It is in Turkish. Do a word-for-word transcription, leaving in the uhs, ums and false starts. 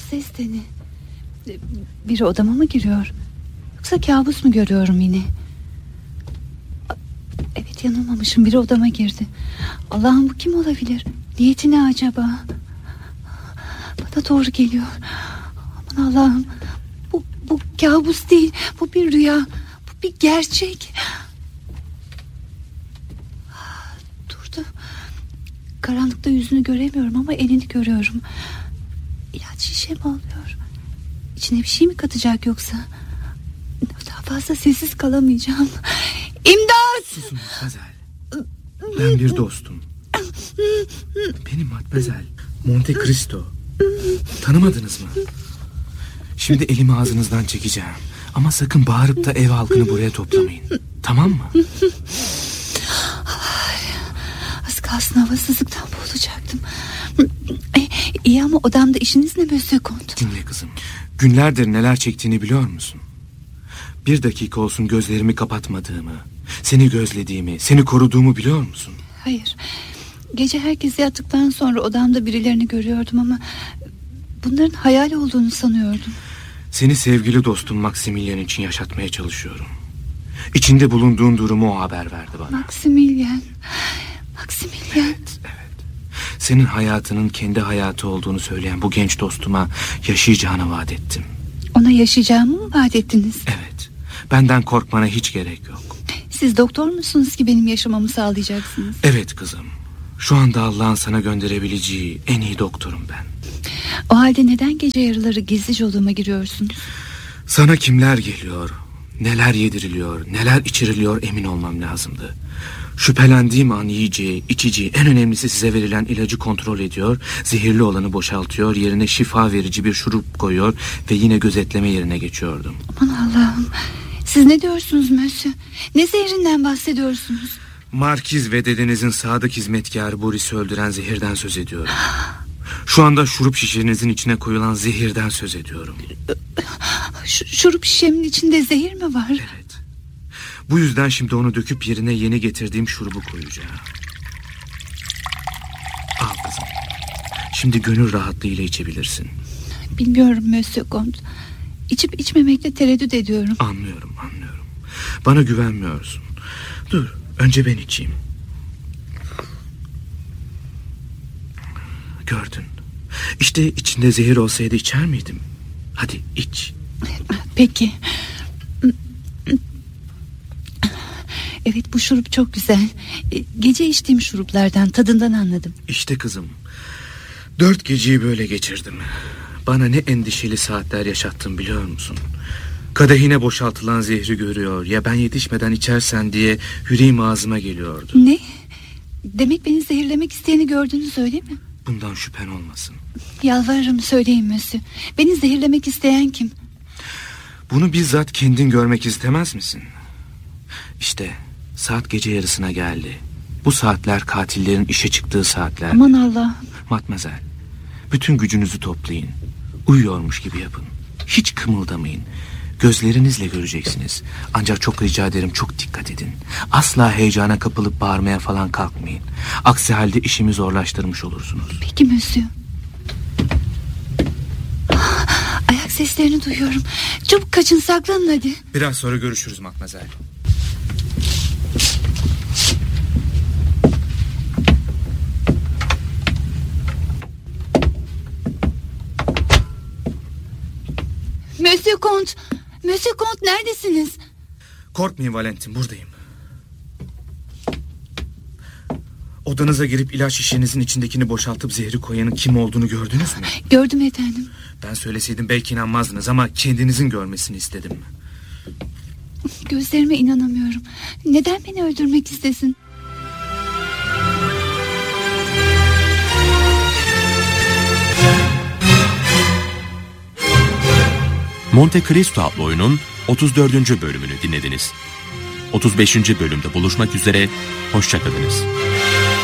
ses de ne? Biri odama mı giriyor? Yoksa kabus mu görüyorum yine? Evet, yanılmamışım, biri odama girdi. Allah'ım, bu kim olabilir? Niyeti ne acaba? Bana doğru geliyor. Aman Allah'ım, bu, bu kabus değil, bu bir rüya, bu bir gerçek. Durdu. Karanlıkta yüzünü göremiyorum ama elini görüyorum. İlaç şişe mi alıyor? İçine bir şey mi katacak yoksa? Daha fazla sessiz kalamayacağım. İmdat! Susun Matmazel. Ben bir dostum. Benim Matmazel. Monte Cristo. Tanımadınız mı? Şimdi elimi ağzınızdan çekeceğim. Ama sakın bağırıp da ev halkını buraya toplamayın. Tamam mı? Az kalsın havasızlıktan boğulacaktım. E, iyi ama odamda işiniz ne Monsieur Comte? Dinle kızım. Günlerdir neler çektiğini biliyor musun? Bir dakika olsun gözlerimi kapatmadığımı, seni gözlediğimi, seni koruduğumu biliyor musun? Hayır. Gece herkes yattıktan sonra odamda birilerini görüyordum ama bunların hayal olduğunu sanıyordum. Seni sevgili dostum Maximilien için yaşatmaya çalışıyorum. İçinde bulunduğun durumu o haber verdi bana. Maximilien. Maximilien. Evet, evet. Senin hayatının kendi hayatı olduğunu söyleyen bu genç dostuma yaşayacağını vaat ettim. Ona yaşayacağımı mı vaat ettiniz? Evet. Benden korkmana hiç gerek yok. Siz doktor musunuz ki benim yaşamamı sağlayacaksınız? Evet kızım. Şu anda Allah'ın sana gönderebileceği en iyi doktorum ben. O halde neden gece yarıları gizlice odama giriyorsunuz? Sana kimler geliyor, neler yediriliyor, neler içiriliyor emin olmam lazımdı. Şüphelendiğim an yiyeceği, içeceği, en önemlisi size verilen ilacı kontrol ediyor, zehirli olanı boşaltıyor, yerine şifa verici bir şurup koyuyor ve yine gözetleme yerine geçiyordum. Aman Allah'ım, siz ne diyorsunuz Monsieur? Ne zehrinden bahsediyorsunuz? Markiz ve dedenizin sadık hizmetkarı Boris'i öldüren zehirden söz ediyorum. Şu anda şurup şişenizin içine koyulan zehirden söz ediyorum. Ş- şurup şişemin içinde zehir mi var? Evet. Bu yüzden şimdi onu döküp yerine yeni getirdiğim şurubu koyacağım. Al kızım. Şimdi gönül rahatlığıyla içebilirsin. Bilmiyorum Monsieur Comte. İçip içmemekte tereddüt ediyorum. Anlıyorum, anlıyorum. Bana güvenmiyorsun. Dur, önce ben içeyim. Gördün. İşte içinde zehir olsaydı içer miydim? Hadi iç. Peki. Evet, bu şurup çok güzel. Gece içtiğim şuruplardan, tadından anladım. İşte kızım. Dört geceyi böyle geçirdim. Bana ne endişeli saatler yaşattın biliyor musun? Kadehine boşaltılan zehri görüyor, ya ben yetişmeden içersen diye yüreğim ağzıma geliyordu. Ne? Demek beni zehirlemek isteyeni gördünüz, öyle mi? Bundan şüphen olmasın. Yalvarırım, söyleyin Monsieur. Beni zehirlemek isteyen kim? Bunu bizzat kendin görmek istemez misin? İşte saat gece yarısına geldi. Bu saatler katillerin işe çıktığı saatler. Aman Allah'ım. Matmazel, bütün gücünüzü toplayın. Uyuyormuş gibi yapın. Hiç kımıldamayın. Gözlerinizle göreceksiniz. Ancak çok rica ederim, çok dikkat edin. Asla heyecana kapılıp bağırmaya falan kalkmayın. Aksi halde işimi zorlaştırmış olursunuz. Peki Monsieur. Ayak seslerini duyuyorum. Çabuk kaçın, saklanın hadi. Biraz sonra görüşürüz Matmazel. Monsieur Comte, Monsieur Comte, neredesiniz? Korkmayın Valentin, buradayım. Odanıza girip ilaç şişenizin içindekini boşaltıp zehri koyanın kim olduğunu gördünüz mü? Gördüm efendim. Ben söyleseydim belki inanmazdınız ama kendinizin görmesini istedim. Gözlerime inanamıyorum. Neden beni öldürmek istesin? Monte Cristo adlı oyunun otuz dördüncü bölümünü dinlediniz. otuz beşinci bölümde buluşmak üzere, hoşça kalınız.